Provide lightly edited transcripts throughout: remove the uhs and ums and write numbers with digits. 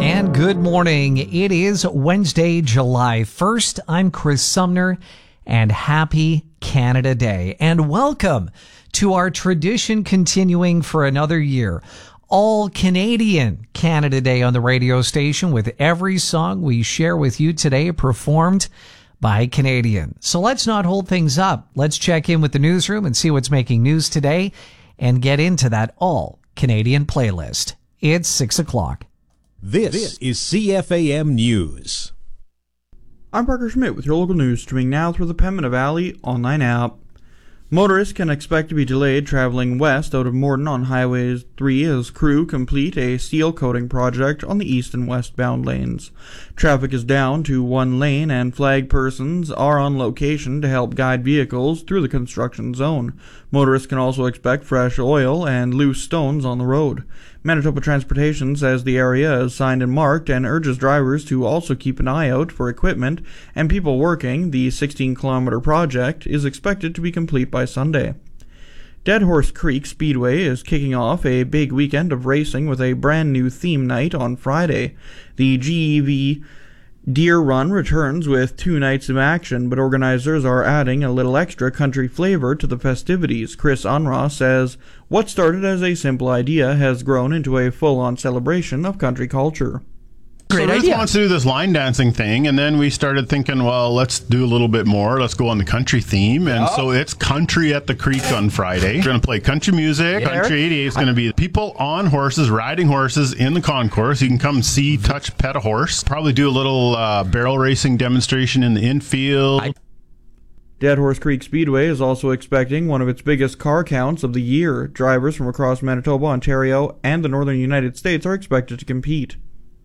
And good morning. It is Wednesday, July 1st. I'm Chris Sumner, and happy Canada Day. And welcome to our tradition continuing for another year. All Canadian Canada Day on the radio station, with every song we share with you today performed by Canadian. So let's not hold things up. Let's check in with the newsroom and see what's making news today and get into that all Canadian playlist. It's 6 o'clock. This is CFAM News. I'm Parker Schmidt with your local news, streaming now through the Pembina Valley online app. Motorists can expect to be delayed traveling west out of Morden on Highway 3 as crew complete a seal coating project on the east and westbound lanes. Traffic is down to one lane and flag persons are on location to help guide vehicles through the construction zone. Motorists can also expect fresh oil and loose stones on the road. Manitoba Transportation says the area is signed and marked and urges drivers to also keep an eye out for equipment and people working. The 16-kilometer project is expected to be complete by Sunday. Dead Horse Creek Speedway is kicking off a big weekend of racing with a brand new theme night on Friday. The GEV Deer Run returns with 2 nights of action, but organizers are adding a little extra country flavor to the festivities. Chris Unruh says what started as a simple idea has grown into a full-on celebration of country culture. Great idea. Ruth wants to do this line dancing thing, and then we started thinking, well, let's do a little bit more. Let's go on the country theme, and so it's Country at the Creek on Friday. We're going to play country music. Country 88 is going to be people on horses, riding horses in the concourse. You can come see, touch, pet a horse. Probably do a little barrel racing demonstration in the infield. Dead Horse Creek Speedway is also expecting one of its biggest car counts of the year. Drivers from across Manitoba, Ontario, and the northern United States are expected to compete.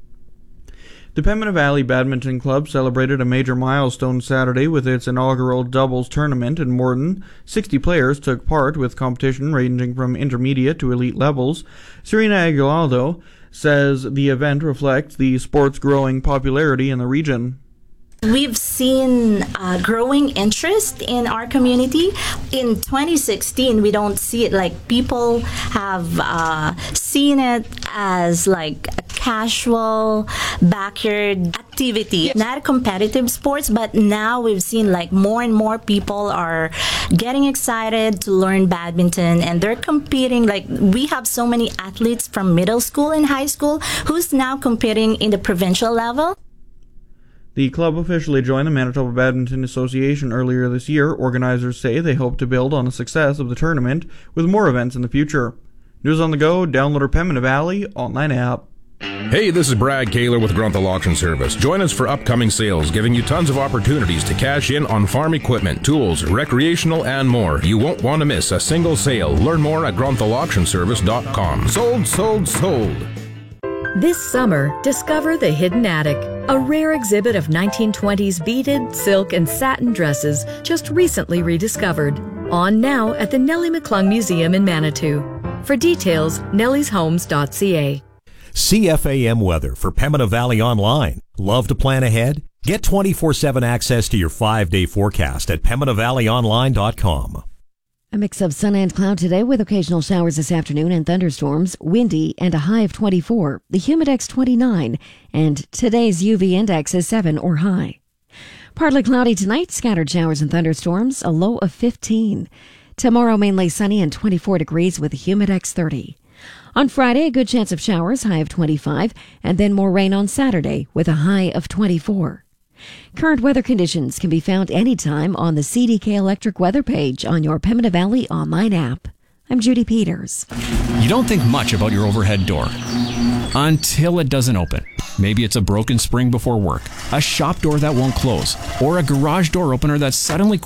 The Pembina Valley Badminton Club celebrated a major milestone Saturday with its inaugural doubles tournament in Morden. 60 players took part, with competition ranging from intermediate to elite levels. Serena Aguinaldo says the event reflects the sport's growing popularity in the region. We've seen growing interest in our community. In 2016, we don't see it like people have seen it as like a casual backyard activity, not a competitive sports, but now we've seen like more and more people are getting excited to learn badminton, and they're competing. Like, we have so many athletes from middle school and high school who's now competing in the provincial level. The club officially joined the Manitoba Badminton Association earlier this year. Organizers say they hope to build on the success of the tournament with more events in the future. News on the go, download our Pembina Valley online app. Hey, this is Brad Kaler with Grunthal Auction Service. Join us for upcoming sales, giving you tons of opportunities to cash in on farm equipment, tools, recreational, and more. You won't want to miss a single sale. Learn more at grunthauauctionservice.com. Sold, sold, sold. This summer, discover the Hidden Attic, a rare exhibit of 1920s beaded, silk, and satin dresses just recently rediscovered. On now at the Nellie McClung Museum in Manitou. For details, nellieshomes.ca. CFAM weather for Pembina Valley Online. Love to plan ahead? Get 24/7 access to your 5-day forecast at PembinaValleyOnline.com. A mix of sun and cloud today with occasional showers this afternoon and thunderstorms, windy and a high of 24, the humidex 29, and today's UV index is 7 or high. Partly cloudy tonight, scattered showers and thunderstorms, a low of 15. Tomorrow mainly sunny and 24 degrees with a humidex 30. On Friday, a good chance of showers, high of 25, and then more rain on Saturday with a high of 24. Current weather conditions can be found anytime on the CDK Electric weather page on your Pembina Valley online app. I'm Judy Peters. You don't think much about your overhead door until it doesn't open. Maybe it's a broken spring before work, a shop door that won't close, or a garage door opener that suddenly